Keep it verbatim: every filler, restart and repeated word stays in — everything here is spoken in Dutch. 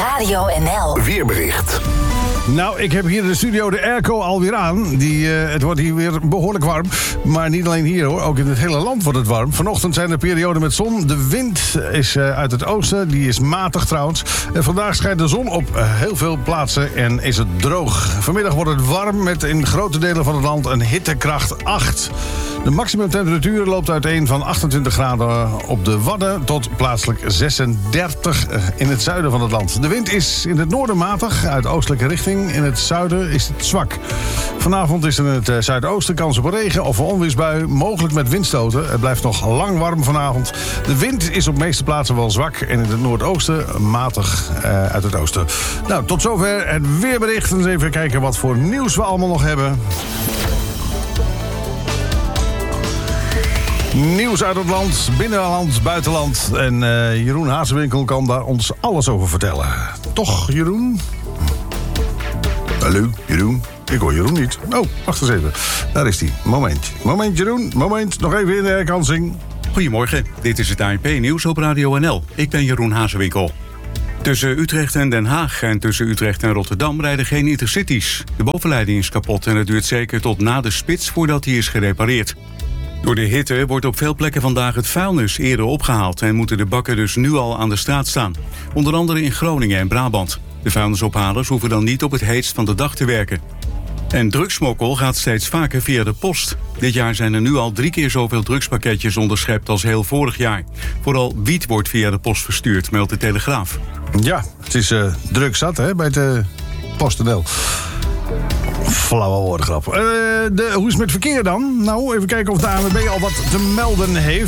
Radio N L. Weerbericht. Nou, ik heb hier in de studio de airco alweer aan. Die, uh, het wordt hier weer behoorlijk warm. Maar niet alleen hier hoor, ook in het hele land wordt het warm. Vanochtend zijn er perioden met zon. De wind is uh, uit het oosten, die is matig trouwens. En vandaag schijnt de zon op uh, heel veel plaatsen en is het droog. Vanmiddag wordt het warm met in grote delen van het land een hittekracht acht. De maximumtemperatuur loopt uiteen van achtentwintig graden op de Wadden tot plaatselijk zesendertig in het zuiden van het land. De wind is in het noorden matig, uit oostelijke richting. In het zuiden is het zwak. Vanavond is er in het zuidoosten kans op een regen- of een onweersbui, mogelijk met windstoten. Het blijft nog lang warm vanavond. De wind is op de meeste plaatsen wel zwak en in het noordoosten matig uh, uit het oosten. Nou, tot zover het weerbericht. Eens even kijken wat voor nieuws we allemaal nog hebben. Nieuws uit het land, binnenland, buitenland. En uh, Jeroen Hazewinkel kan daar ons alles over vertellen. Toch, Jeroen? Hallo, Jeroen? Ik hoor Jeroen niet. Oh, wacht eens even. Daar is hij. Moment. Moment, Jeroen. Moment. Nog even in de herkansing. Goedemorgen. Dit is het A N P-nieuws op Radio N L. Ik ben Jeroen Hazewinkel. Tussen Utrecht en Den Haag en tussen Utrecht en Rotterdam rijden geen intercities. De bovenleiding is kapot en het duurt zeker tot na de spits voordat die is gerepareerd. Door de hitte wordt op veel plekken vandaag het vuilnis eerder opgehaald en moeten de bakken dus nu al aan de straat staan. Onder andere in Groningen en Brabant. De vuilnisophalers hoeven dan niet op het heetst van de dag te werken. En drugsmokkel gaat steeds vaker via de post. Dit jaar zijn er nu al drie keer zoveel drugspakketjes onderschept als heel vorig jaar. Vooral wiet wordt via de post verstuurd, meldt de Telegraaf. Ja, het is uh, druk zat hè, bij de PostNL. Flauwe woordengrap. Uh, de, hoe is het met verkeer dan? Nou, even kijken of de A N W B al wat te melden heeft.